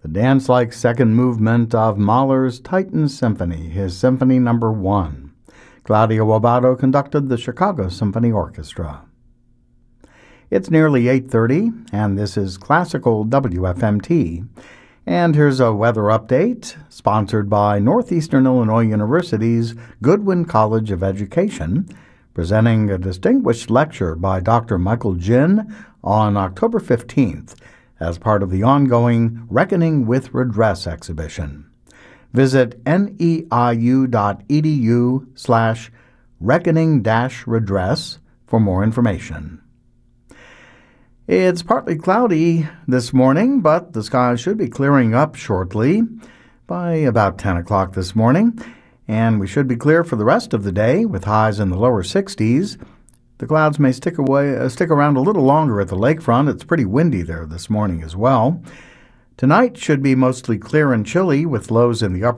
dance-like second movement of Mahler's Titan Symphony, his Symphony No. 1. Claudio Abbado conducted the Chicago Symphony Orchestra. It's nearly 8:30, and this is Classical WFMT. And here's a weather update, sponsored by Northeastern Illinois University's Goodwin College of Education, presenting a distinguished lecture by Dr. Michael Jin on October 15th as part of the ongoing Reckoning with Redress exhibition. Visit neiu.edu/reckoning-redress for more information. It's partly cloudy this morning, but the sky should be clearing up shortly by about 10 o'clock this morning, and we should be clear for the rest of the day with highs in the lower 60s. The clouds may stick around a little longer at the lakefront. It's pretty windy there this morning as well. Tonight should be mostly clear and chilly with lows in the upper